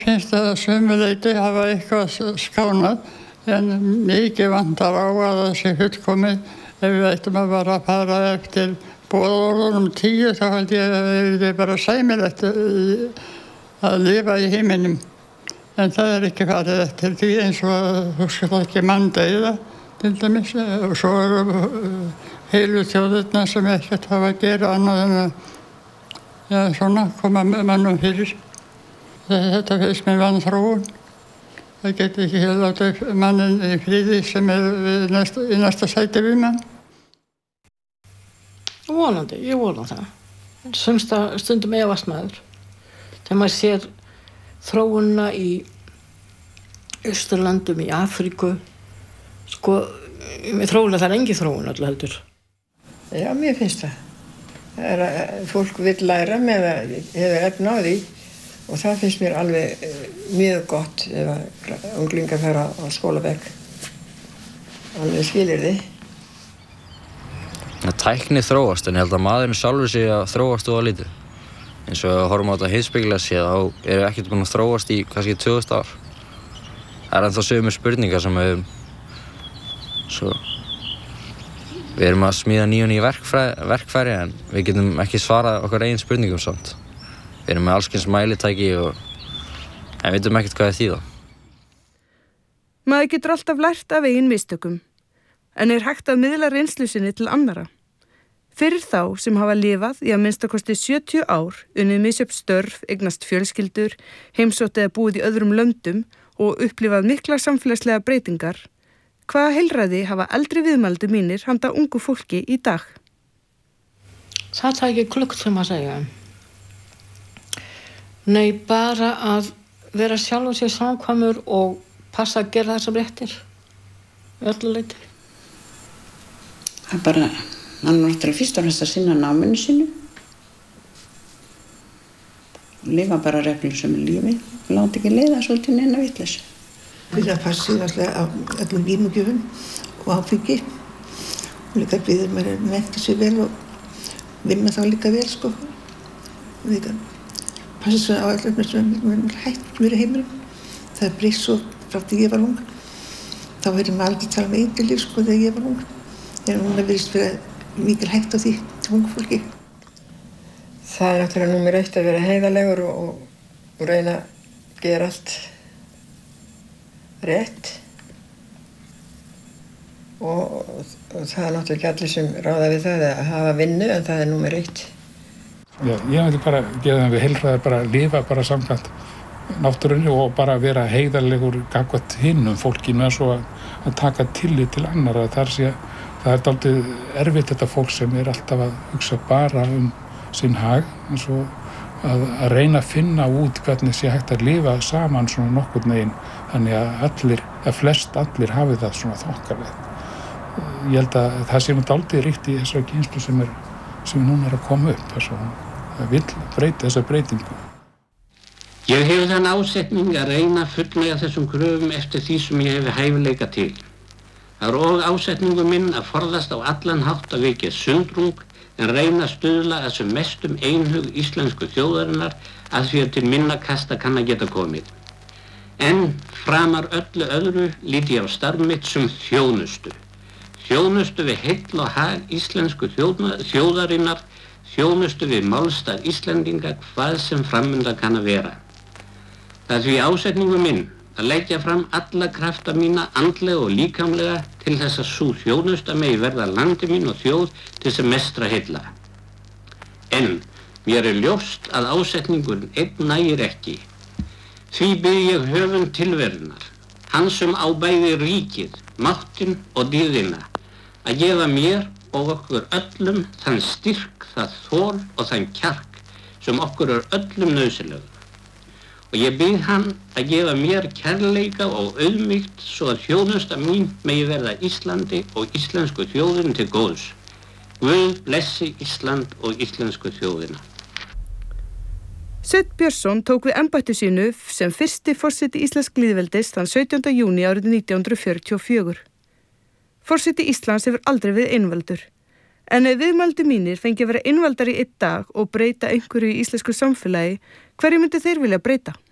Finnst að sömuleyti hafa eitthvað skánað, en mikið vantar á að það sé fullkomið. Ef við ættum að fara eftir boðorðunum 10, þá held ég að það er bara sæmilegt að lifa í heiminum. En það er ekki farið eftir því, eins og að þú skal ekki manndauða, til dæmis. Og svo eru heilu þjóðirnar sem ekkert hafa að gera annað en að svona koma mannum fyrir. Þetta finnst mér vanþróun. Það geti ekki látið mannin í friði sem er í næsta sæti við mann. Vonandi, ég vona það. Stundum efast maður. Þegar maður sér þróunina í Austurlöndum, í Afríku, sko, þróuna það er engin þróun alltaf heldur. Já, mér finnst það. Fólk vill læra með að hefur efni á því. Og það finnst mér alveg mjög gott ef unglingar fara á skólabekk. Alveg skilyrði. Tækni þróast, en ég held að maðurinn sjálfur sé að þróast og að lítið. Eins og horfum á þetta heimspekilega séð, þá erum við ekkert búin að þróast í kannski 2000 ár. Það er ennþá sömu spurningar sem við erum að smíða ný verkfæri, en við getum ekki svarað okkar eigin spurningum samt. Við erum með allskyns mælitæki en vitum ekkert hvað þýða. Maður getur alltaf lært af eigin mistökum, en er hægt að miðla reynslu sinni til annarra. Fyrir þá sem hafa lifað í að minnstakosti 70 ár, unnið misjöfn störf, eignast fjölskyldur, heimsótt eða búið í öðrum löndum og upplifað miklar samfélagslega breytingar, hvaða heilræði hafa eldri viðmældu mínir handa ungu fólki í dag? Það tæki klukktíma að segja. Nei, bara að vera sjálfur sér samkvæmur og passa að gera það sem réttir. Öllu leyti. Það er bara, hann er náttúrulega fyrst og fremst að sinna náminu sínu. Lifa bara reglusömu lífi. Láti ekki leiða svolítið neina vitleysu. Fyrir að passa alltaf á öllum vímugjöfum og áfengi. Og líka býður maður að mennta sig vel og vinna þá líka vel, sko. Líka passa svo á öllum sem hætt verið heiminum. Það breyst svo frá því ég var ung. Þá verður maður aldrei tala um eiturlíf, sko, þegar ég var ung. Þegar núna virðist vera mikil hætt á því til ungu fólki. Það er náttúrulega númer 1 að vera heiðarlegur og reyna að gera allt rétt. Og það er náttúrulega ekki allir sem ráða við það að hafa vinnu, en það er númer 1. Já, ég myndi bara gefa þeim við heilræði, bara lifa bara samkvæmt náttúrunni og bara vera heiðarlegur gagnvart hinum fólkinu, eins og að taka tillit til annarra. Það er dálítið erfitt þetta fólk sem er alltaf að hugsa bara sinn hag, eins og að reyna að finna út hvernig sé hægt að lifa saman svona nokkurn veginn, þannig að flest allir hafi það svona þokkalegt. Ég held að það sé dálítið ríkt í þessari kynslóð sem núna er að koma upp, það vill breyta þessa breytingu. Ég hef þann ásetning að reyna að fullnægja þessum kröfum eftir því sem ég hef hæfileika til. Það er og ásetningu minn að forðast á allan hátt að vekja sundrung en reyna að stuðla að sem mestum einhug íslensku þjóðarinnar að því að til minna kasta kann að geta komið. En framar öllu öðru lít ég á starf mitt sem þjónustu. Þjónustu við heill og hag íslensku þjóðarinnar, þjónustu við málstað Íslendinga hvað sem framundan kann að vera. Það er því ásetningu minn að leggja fram alla krafta mína andlega og líkamlega til þess að sú þjónusta megi verða landi mín og þjóð til sem mestra heilla. En mér er ljóst að ásetningur einn nægir ekki. Því bið ég höfund tilverunar, hann sem á bæði ríkið, máttinn og dýrðina, að gefa mér og okkur öllum þann styrk, það þol og þann kjark sem okkur er öllum nauðsynlegur. Og ég bið hann að gefa mér kærleika og auðmýkt svo að þjónusta mín megi verða Íslandi og íslensku þjóðin til góðs. Guð blessi Ísland og íslensku þjóðina. Sveinn Björnsson tók við embætti sínu sem fyrsti forseti íslensk lýðveldis þann 17. júní árið 1944. Forseti Íslands hefur aldrei verið einvaldur. En ef viðmældu mínir fengi að vera einvaldar í einn dag og breyta einhverju í íslensku samfélagi, hverju myndi þeir vilja breyta?